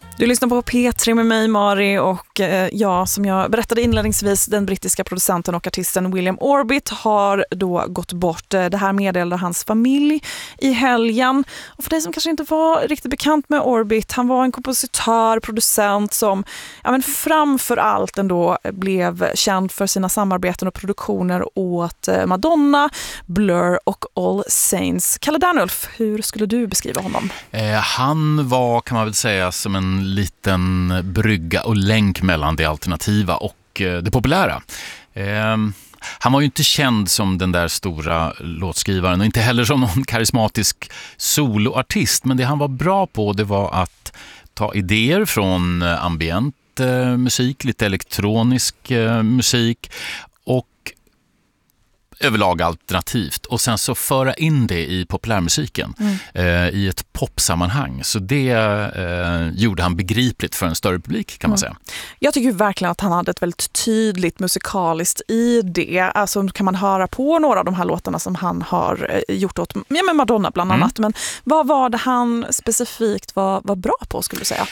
Du lyssnar på P3 med mig, Mari, och som jag berättade inledningsvis, den brittiska producenten och artisten William Orbit har då gått bort. Det här meddelade hans familj i helgen. Och för dig som kanske inte var riktigt bekant med Orbit, han var en kompositör, producent som framför allt ändå blev känd för sina samarbeten och produktioner åt Madonna, Blur och All Saints. Kalle Dernulf, hur skulle du beskriva honom? Han var, kan man väl säga, som en liten brygga och länk mellan det alternativa och det populära. Han var ju inte känd som den där stora låtskrivaren och inte heller som någon karismatisk soloartist, men det han var bra på, det var att ta idéer från ambient musik, lite elektronisk musik och överlag alternativt, och sen så föra in det i populärmusiken i ett popsammanhang. Så det gjorde han begripligt för en större publik, kan man säga. Jag tycker verkligen att han hade ett väldigt tydligt musikaliskt i det. Alltså kan man höra på några av de här låtarna som han har gjort åt med Madonna bland annat. Men vad var det han specifikt var bra på, skulle du säga?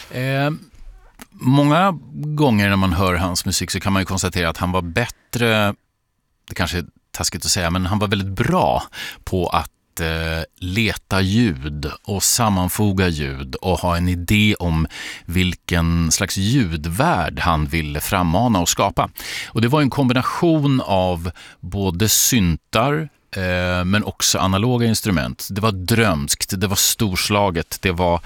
Många gånger när man hör hans musik så kan man ju konstatera att han var bättre, det kanske är taskigt att säga, men han var väldigt bra på att leta ljud och sammanfoga ljud och ha en idé om vilken slags ljudvärld han ville frammana och skapa. Och det var en kombination av både syntar men också analoga instrument. Det var drömskt, det var storslaget, det var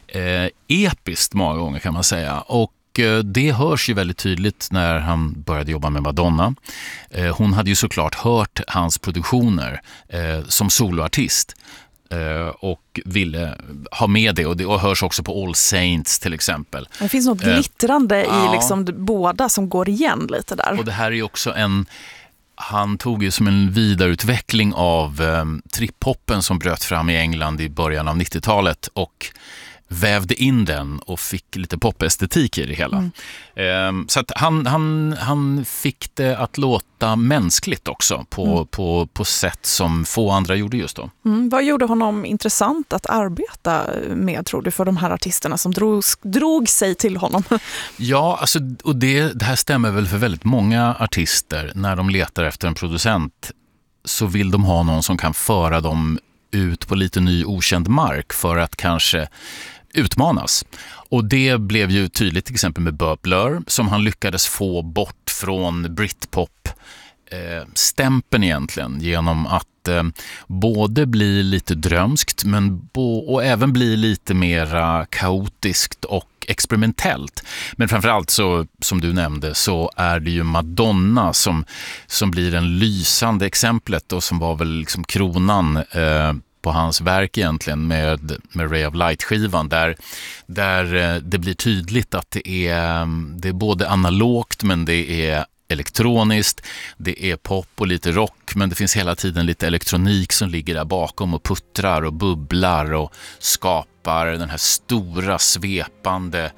episkt många gånger, kan man säga. Och det hörs ju väldigt tydligt när han började jobba med Madonna. Hon hade ju såklart hört hans produktioner som soloartist och ville ha med det, och det hörs också på All Saints till exempel. Det finns något glittrande i liksom båda som går igen lite där. Och det här är ju också han tog ju som en vidareutveckling av trip-hoppen som bröt fram i England i början av 90-talet och vävde in den och fick lite popestetik i det hela. Så att han fick det att låta mänskligt också på sätt som få andra gjorde just då. Vad gjorde honom intressant att arbeta med, tror du, för de här artisterna som drog sig till honom? Ja, alltså, och det här stämmer väl för väldigt många artister. När de letar efter en producent så vill de ha någon som kan föra dem ut på lite ny okänd mark för att kanske utmanas. Och det blev ju tydligt till exempel med Blur, som han lyckades få bort från Britpop stämpeln egentligen, genom att både bli lite drömskt och även bli lite mera kaotiskt och experimentellt. Men framförallt så, som du nämnde, så är det ju Madonna som blir en lysande exemplet och som var väl liksom kronan på hans verk egentligen med Ray of Light-skivan där det blir tydligt att det är både analogt, men det är elektroniskt, det är pop och lite rock, men det finns hela tiden lite elektronik som ligger där bakom och puttrar och bubblar och skapar den här stora, svepande,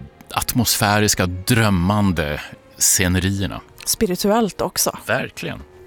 atmosfäriska, drömmande scenerierna. Spirituellt också. Verkligen.